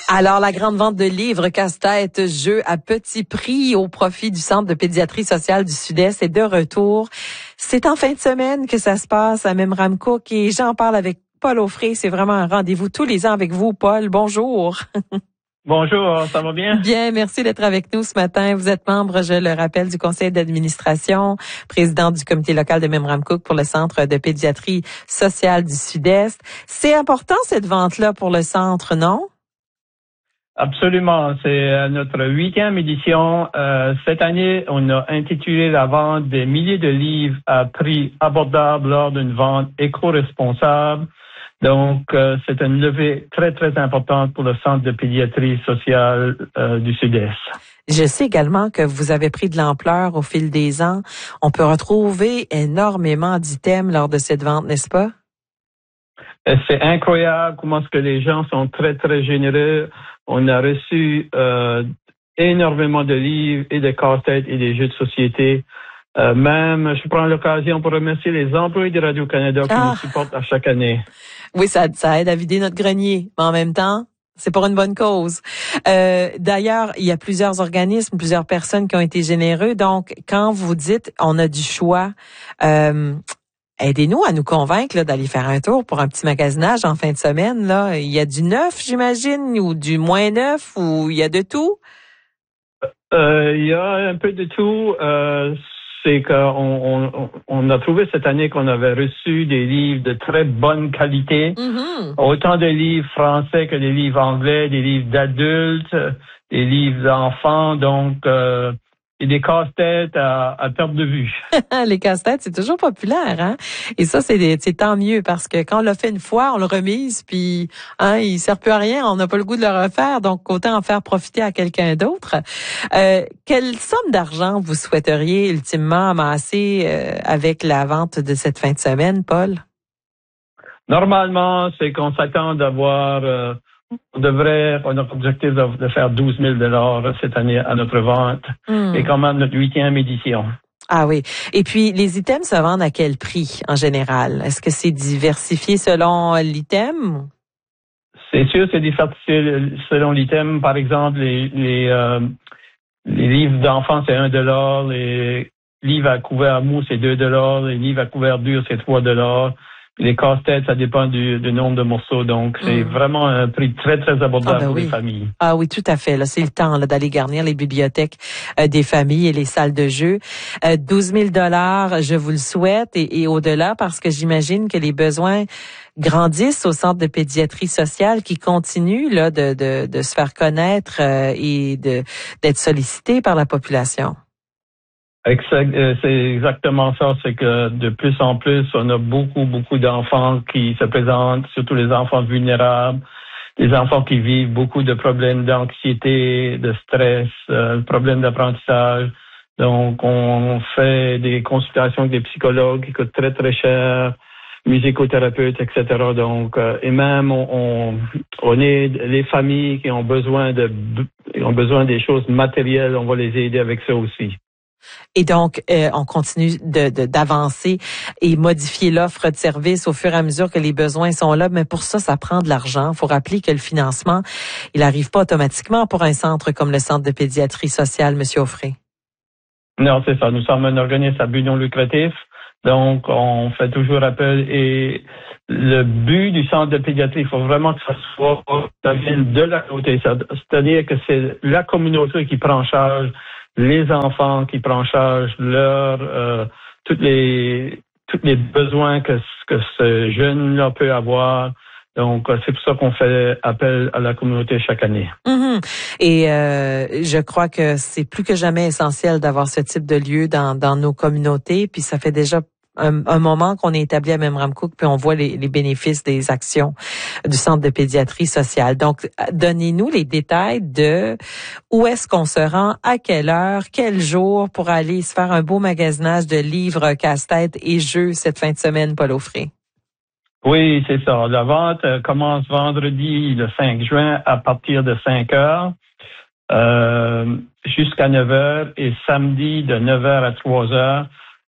Alors, la grande vente de livres, casse-tête, jeux à petit prix au profit du Centre de pédiatrie sociale du Sud-Est est de retour. C'est en fin de semaine que ça se passe à Memramcook et j'en parle avec Paul Aufrey. C'est vraiment un rendez-vous tous les ans avec vous, Paul. Bonjour. Bonjour, ça va bien? Bien, merci d'être avec nous ce matin. Vous êtes membre, je le rappelle, du conseil d'administration, président du comité local de Memramcook pour le Centre de pédiatrie sociale du Sud-Est. C'est important cette vente-là pour le centre, non? Absolument, c'est notre 8e édition. Cette année, on a intitulé la vente des milliers de livres à prix abordable lors d'une vente éco-responsable. Donc, c'est une levée très, très importante pour le Centre de pédiatrie sociale du Sud-Est. Je sais également que vous avez pris de l'ampleur au fil des ans. On peut retrouver énormément d'items lors de cette vente, n'est-ce pas? C'est incroyable comment est-ce que les gens sont très, très généreux. On a reçu énormément de livres et de casse-têtes et des jeux de société. Même, je prends l'occasion pour remercier les employés de Radio-Canada qui nous supportent à chaque année. Oui, ça aide à vider notre grenier, mais en même temps, c'est pour une bonne cause. D'ailleurs, il y a plusieurs organismes, plusieurs personnes qui ont été généreux. Donc, quand vous dites on a du choix, aidez-nous à nous convaincre là, d'aller faire un tour pour un petit magasinage en fin de semaine. Là, il y a du neuf, j'imagine, ou du moins neuf, ou il y a de tout? Il y a un peu de tout. C'est qu'on a trouvé cette année qu'on avait reçu des livres de très bonne qualité. Mm-hmm. Autant de livres français que des livres anglais, des livres d'adultes, des livres d'enfants. Donc, et des casse-têtes à perte de vue. Les casse-têtes, c'est toujours populaire, hein? Et ça, c'est tant mieux parce que quand on l'a fait une fois, on le remise, puis il sert plus à rien, on n'a pas le goût de le refaire, donc autant en faire profiter à quelqu'un d'autre. Quelle somme d'argent vous souhaiteriez ultimement amasser avec la vente de cette fin de semaine, Paul? Normalement, c'est qu'on s'attend d'avoir... on a l'objectif de faire 12 000 $ cette année à notre vente. Et quand même notre 8e édition. Ah oui. Et puis, les items se vendent à quel prix en général? Est-ce que c'est diversifié selon l'item? C'est sûr, c'est diversifié selon l'item. Par exemple, les livres d'enfants, c'est 1 $. Les livres à couvert mou, c'est 2 $. Les livres à couvert dur, c'est 3 $. Les casse-têtes, ça dépend du nombre de morceaux. Donc, c'est vraiment un prix très, très abordable pour les familles. Ah oui, tout à fait. Là, c'est le temps là, d'aller garnir les bibliothèques des familles et les salles de jeu. 12 000 $, je vous le souhaite, et au-delà, parce que j'imagine que les besoins grandissent au Centre de pédiatrie sociale qui continue là de se faire connaître et d'être sollicité par la population. C'est exactement ça. C'est que de plus en plus, on a beaucoup d'enfants qui se présentent, surtout les enfants vulnérables, les enfants qui vivent beaucoup de problèmes d'anxiété, de stress, problèmes d'apprentissage. Donc, on fait des consultations avec des psychologues qui coûtent très, très cher, musicothérapeutes, etc. Donc, et même on aide les familles qui ont besoin des choses matérielles, on va les aider avec ça aussi. Et donc, on continue d'avancer et modifier l'offre de services au fur et à mesure que les besoins sont là. Mais pour ça, ça prend de l'argent. Il faut rappeler que le financement, il n'arrive pas automatiquement pour un centre comme le Centre de pédiatrie sociale, Monsieur Aufrey. Non, c'est ça. Nous sommes un organisme à but non lucratif. Donc, on fait toujours appel. Et le but du Centre de pédiatrie, il faut vraiment que ça vienne de la communauté. C'est-à-dire que c'est la communauté qui prend en charge les enfants, qui prend en charge tous les besoins que ce jeune-là peut avoir. Donc, c'est pour ça qu'on fait appel à la communauté chaque année. Mm-hmm. Et je crois que c'est plus que jamais essentiel d'avoir ce type de lieu dans nos communautés. Puis ça fait déjà un moment qu'on est établi à Memramcook, puis on voit les bénéfices des actions du Centre de pédiatrie sociale. Donc, donnez-nous les détails de où est-ce qu'on se rend, à quelle heure, quel jour pour aller se faire un beau magasinage de livres, casse-tête et jeux cette fin de semaine, Paul Aufrey. Oui, c'est ça. La vente commence vendredi le 5 juin à partir de 5 heures jusqu'à 9 heures et samedi de 9 heures à 3 heures.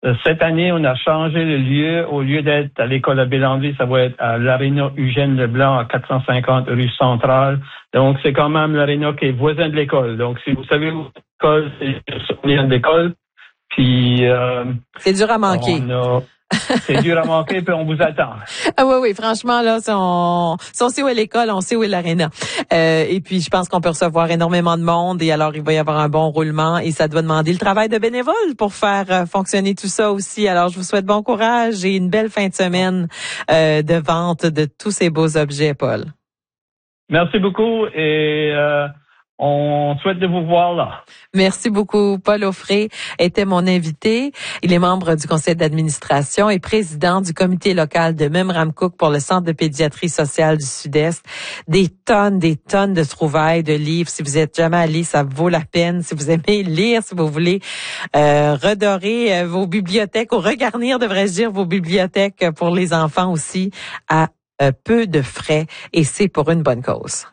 Cette année, on a changé le lieu. Au lieu d'être à l'école à Bélanville, ça va être à l'aréna Eugène Leblanc à 450 rue Centrale. Donc, c'est quand même l'aréna qui est voisin de l'école. Donc, si vous savez où l'école, c'est souvenir de l'école. Puis, c'est dur à manquer. C'est dur à manquer, puis on vous attend. Ah oui, franchement, là, si on sait où est l'école, on sait où est l'aréna. Et puis, je pense qu'on peut recevoir énormément de monde et alors il va y avoir un bon roulement et ça doit demander le travail de bénévoles pour faire fonctionner tout ça aussi. Alors, je vous souhaite bon courage et une belle fin de semaine de vente de tous ces beaux objets, Paul. Merci beaucoup et on souhaite de vous voir là. Merci beaucoup. Paul Offray était mon invité. Il est membre du conseil d'administration et président du comité local de Memramcook pour le Centre de pédiatrie sociale du Sud-Est. Des tonnes de trouvailles, de livres. Si vous êtes jamais allé, ça vaut la peine. Si vous aimez lire, si vous voulez redorer vos bibliothèques ou regarnir, devrais-je dire, vos bibliothèques pour les enfants aussi à peu de frais. Et c'est pour une bonne cause.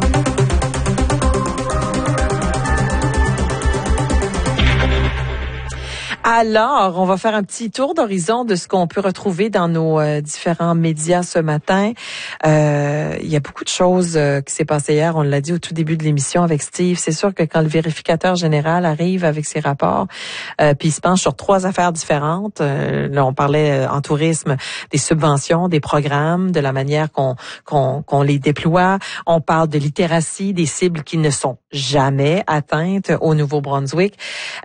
Alors, on va faire un petit tour d'horizon de ce qu'on peut retrouver dans nos différents médias ce matin. Il y a beaucoup de choses qui s'est passé hier. On l'a dit au tout début de l'émission avec Steve. C'est sûr que quand le vérificateur général arrive avec ses rapports, puis il se penche sur 3 affaires différentes. Là, on parlait en tourisme des subventions, des programmes, de la manière qu'on les déploie. On parle de littératie, des cibles qui ne sont jamais atteintes au Nouveau-Brunswick.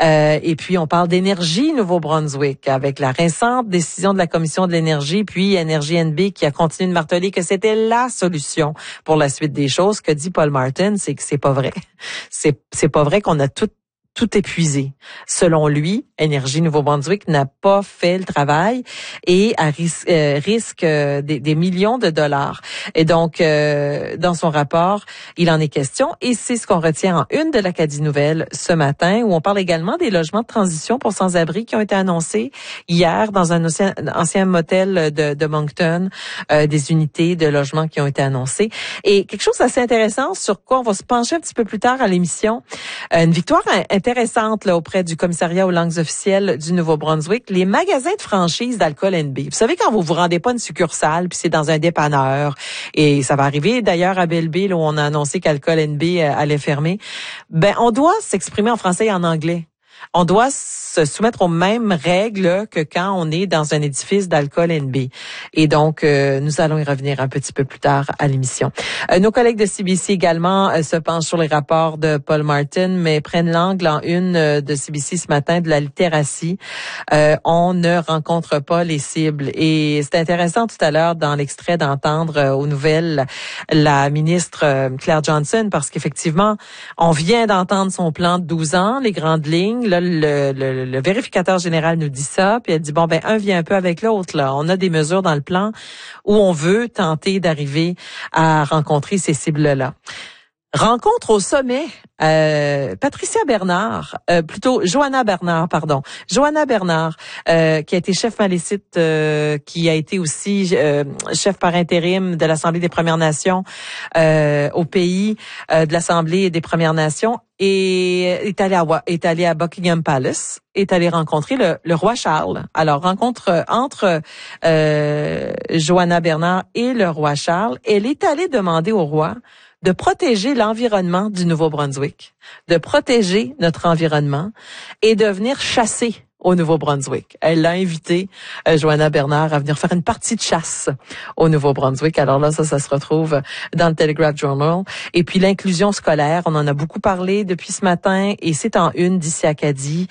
Et puis, on parle d'énergie Nouveau-Brunswick avec la récente décision de la Commission de l'énergie, puis Énergie NB qui a continué de marteler que c'était la solution pour la suite des choses. Ce que dit Paul Martin, c'est que c'est pas vrai. C'est pas vrai qu'on a tout épuisé. Selon lui, Énergie Nouveau-Brunswick n'a pas fait le travail et risque des millions de dollars. Et donc, dans son rapport, il en est question et c'est ce qu'on retient en une de l'Acadie Nouvelle ce matin où on parle également des logements de transition pour sans-abri qui ont été annoncés hier dans un ancien motel de Moncton, des unités de logement qui ont été annoncées. Et quelque chose d'assez intéressant sur quoi on va se pencher un petit peu plus tard à l'émission, une victoire intéressante là auprès du commissariat aux langues officielles du Nouveau-Brunswick, les magasins de franchise d'alcool NB. Vous savez quand vous rendez pas une succursale puis c'est dans un dépanneur et ça va arriver d'ailleurs à Belleville où on a annoncé qu'alcool NB allait fermer. Ben on doit s'exprimer en français et en anglais. On doit se soumettre aux mêmes règles que quand on est dans un édifice d'alcool NB. Et donc, nous allons y revenir un petit peu plus tard à l'émission. Nos collègues de CBC également se penchent sur les rapports de Paul Martin, mais prennent l'angle en une de CBC ce matin de la littératie. On ne rencontre pas les cibles. Et c'est intéressant tout à l'heure dans l'extrait d'entendre aux nouvelles la ministre Claire Johnson, parce qu'effectivement, on vient d'entendre son plan de 12 ans, les grandes lignes. Là, le vérificateur général nous dit ça, puis elle dit bon ben un vient un peu avec l'autre là. On a des mesures dans le plan où on veut tenter d'arriver à rencontrer ces cibles-là. Rencontre au sommet, Johanna Bernard, qui a été chef malécite, qui a été aussi chef par intérim de l'Assemblée des Premières Nations au pays, de l'Assemblée des Premières Nations, et est allé à Buckingham Palace, est allé rencontrer le roi Charles. Alors, rencontre entre Johanna Bernard et le roi Charles. Elle est allée demander au roi de protéger l'environnement du Nouveau-Brunswick, de protéger notre environnement et de venir chasser au Nouveau-Brunswick. Elle l'a invité, Johanna Bernard, à venir faire une partie de chasse au Nouveau-Brunswick. Alors là, ça se retrouve dans le Telegraph Journal. Et puis l'inclusion scolaire, on en a beaucoup parlé depuis ce matin et c'est en une d'ici Acadie.